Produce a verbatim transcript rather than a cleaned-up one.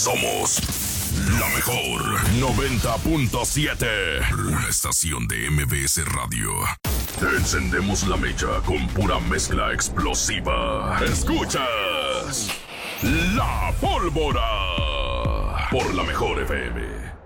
Somos la mejor noventa punto siete. Una estación de M B S Radio. Te encendemos la mecha con pura mezcla explosiva. Escuchas La Pólvora por la mejor F M.